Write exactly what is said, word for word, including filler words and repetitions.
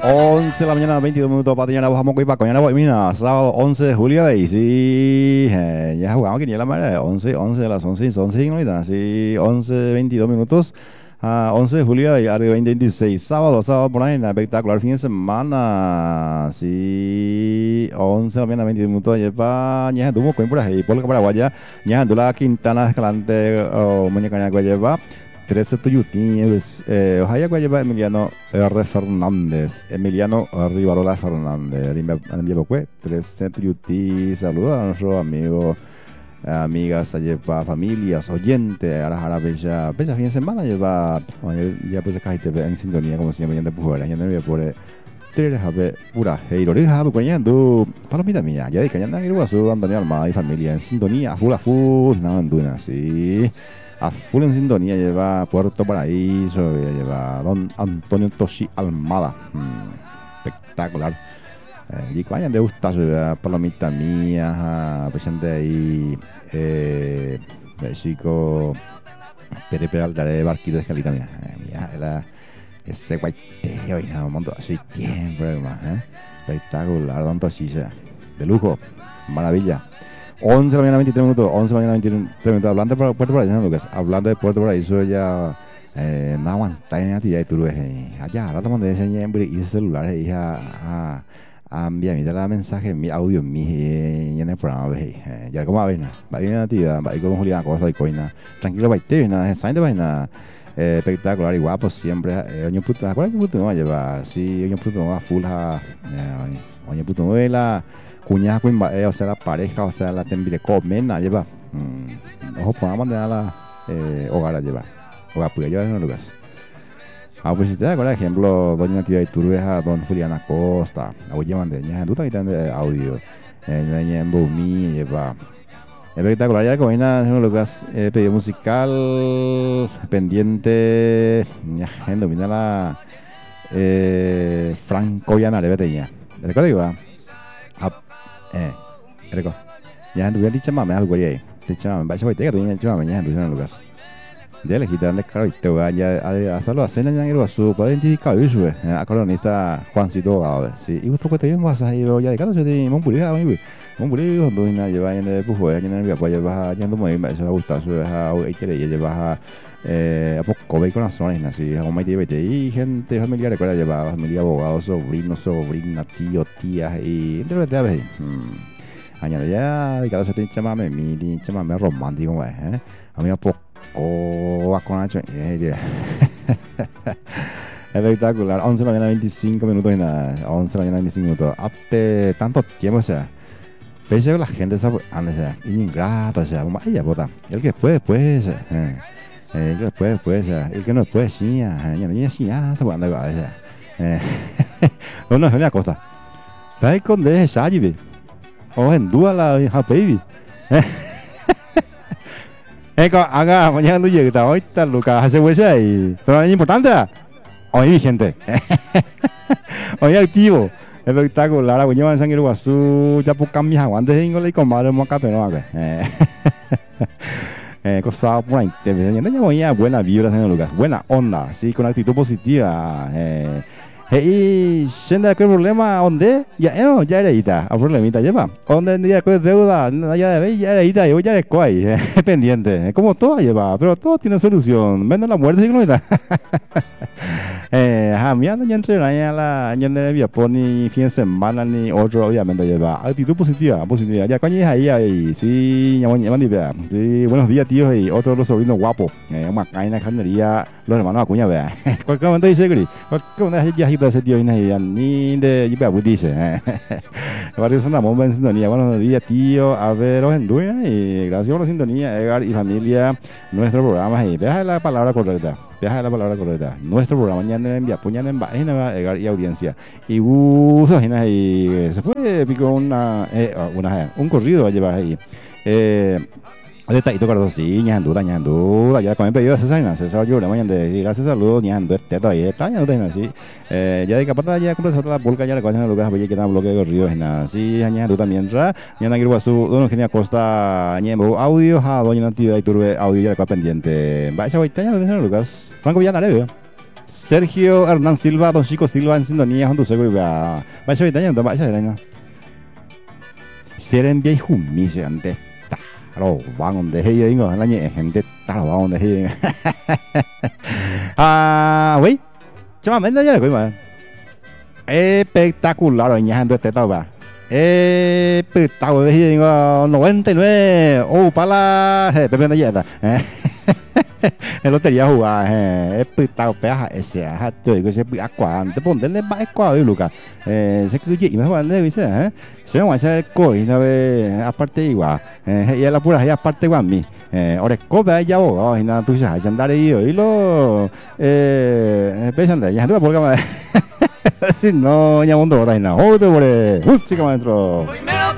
once de la mañana, veintidós minutos para tener vamos a coñar la mira, sábado once de julio y sí, eh, ya jugamos que ni la madre, once, once de las once, once, no sí, once, veintidós minutos. Uh, once de julio y arriba veinte veintiséis, sábado, sábado por ahí, espectacular fin de semana. Sí, once de la mañana, veinte minutos, lleva, ya tuvo coin por ahí, por la Paraguaya, ya la Quintana Escalante, o Muñeca lleva, trece tuyutín, eh, ojalá que lleva Emiliano R. Fernández, Emiliano Rivarola Fernández, trece tuyutín, saludos a nuestro amigo. Amigas, lleva familias, oyentes, ahora ahora bella, bella fin de semana lleva, ya pues acá en sintonía como siempre, ya de pujar, ya no voy a poner tres habe pura heiro, les habe coñando, palomita mía, ya de que ya no quiero su Antonio Almada y familia en sintonía, a full a full, no anduna, sí, a full en sintonía lleva Puerto Paraíso, lleva Don Antonio Toshi Almada, hmm, espectacular. Eh, y vayan de gusta su palomita mía, presente ahí, eh, chico, Pere Peralta de Barquito de Escalita mía, eh, mira, la, ese guaiteo y nada, un montón así tiempo, hermano, eh, espectacular, tanto así sea, de lujo, maravilla. once de la mañana, veintitrés minutos, once de la mañana, veintitrés minutos, hablando de Puerto Paraíso, ¿no, Lucas? Hablando de Puerto Paraíso, ya, eh, no aguanta en la tía de Turbe, allá, ahora estamos de ese y ese celular, y a, a envía mi la mensaje mi audio mi en el programa ve ya como ven va bien a ti va con Julián cosa y coina tranquilo va te na esa de vaina espectacular y guapo siempre oño puto ¿cuál es puto no lleva sí oño puto no full a oño puto novela cuñada con o sea la pareja o sea la tembire comena lleva ojo podamos mandar la hogar lleva hogar pues lleva en lugar. Ah, pues si te das por ejemplo, doña Tía Iturbeja, don Julián Acosta, a oye mandeña, tú también de audio, en en Boumi, lleva espectacular, ya como una en lugares pedido musical pendiente, ya en domina la eh Franco Yana de Beteña. ¿De qué digo? Ah, eh, reco. Ya en tu dicha mame algo ahí. Dicha mame, vaya hoy te que doña Chama mañana en lugares. De la quitan de caro y te voy a hacerlo a cena en el su para identificar eso a colonista Juancito Gado sí y vos te vas a ir ya de cada de un pulida muy un pulida donde una lleva en el pujo ya en el vía pues lleva ya no me va a gustar su deja y quiere lleva eh a poco ve con las zonas así como me dice y gente familiar recuerda lleva familia abogados sobrinos sobrina tío tías y entre a ver añade ya de cada se te llama me mi llama me romántico eh a mí a poco oh, va con Nacho. Espectacular. once de la mañana, veinticinco minutos y nada. once de la mañana, veinticinco minutos. Hace tanto tiempo, o sea. Pese que la gente se anda, o sea, ingrato, o sea, como, ay, ya, bota. El que puede, pues, eh. El que puede, pues, el que no puede, sí, ya, ya, sí, ya, se puede andar, o sea. Eh, no, no, es una cosa. Trae con de ese baby. O en duda la baby. Eco, haga mañana no llega ahorita Lucas hace huesa y pero es importante hoy vigente hoy activo espectacular la buena sangre guasu ya por cambiar aguantes en inglés con madre moca pero acá eh cosa por ahí te ya voy a buena vibra en Lucas buena onda sí con actitud positiva eh y siendo que el problema donde ya no ya era ita a problemita lleva donde día con deuda ya de ya era ita yo ya le coy pendiente como todo lleva pero todo tiene solución menos la muerte no está eh a mí ando ya entre ya la ya no había poni fin de semana ni otro obviamente lleva actitud positiva positiva ya coño ahí ahí sí ya mañana sí buenos días tío y otro los sobrinos guapos eh una caña carnería los hermanos Acuña vea cualquier momento dice que cualquier momento ya ese tío ni de Yipa dice varios son la bomba en sintonía buenos días tío a ver los endueñas y gracias por la sintonía Edgar y familia nuestro programa y deja la palabra correcta deja la palabra correcta nuestro programa mañana envía puñal en vaina Edgar y audiencia y usa y se fue picó una eh, una un corrido a llevar ahí eh detallito Carlos sí ñando dañando ya con el pedido de César César yo le mañana de gracias saludos ñando este todavía está ñando así eh ya de capata ya compras otra pulca ya le cogen lugar voy a quedar bloque de ríos y nada así ñando también ra ñanda que su don Eugenia Costa ñembo audio ha doña Natividad y turbe audio ya le pendiente va esa vuelta ya de Lucas Franco ya dale Sergio Hernán Silva, Don Chico Silva en sintonía con tu seguro. Vaya hoy también, vaya hoy también. Seren bien hummi se ante. Hello, van on the hey ingo, la nhẹ gente, ta lo on the hey. Ah, wey. Chama menda ya coi mà. Espectacular rồi nhà hàng tôi tao bà. Espectacular hey ingo noventa y nueve. Oh, pala, hey, pepe na ya ta. El otro día jugaba, eh, espectacular ese, ha, tôi có sẽ bị ác quả, tôi bốn đến lên bãi quả với Luca, eh, sẽ cứ gì mà bạn đấy biết hả? Sẽ ngoài sẽ coi nó về aparte igual, eh, hay la pura hay aparte igual mi, eh, ahora copa ya vos, oh, na tú sabes andar ahí y lo, eh, pensando ya no porque más, si no ya mundo ahora na, oh, te vore, música maestro.